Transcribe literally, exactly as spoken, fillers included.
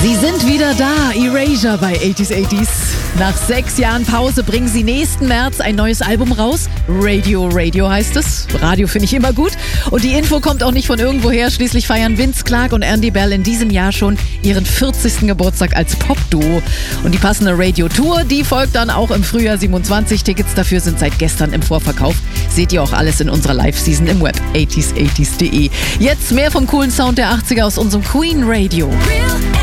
Sie sind wieder da, Erasure bei achtziger achtziger. Nach sechs Jahren Pause bringen sie nächsten März ein neues Album raus. Radio, Radio heißt es. Radio finde ich immer gut. Und die Info kommt auch nicht von irgendwoher. Schließlich feiern Vince Clarke und Andy Bell in diesem Jahr schon ihren vierzigsten Geburtstag als Popduo. Und die passende Radio-Tour, die folgt dann auch im Frühjahr siebenundzwanzig. Tickets dafür sind seit gestern im Vorverkauf. Seht ihr auch alles in unserer Live-Season im Web achtziger achtziger punkt de. Jetzt mehr vom coolen Sound der achtziger aus unserem Queen Radio. Real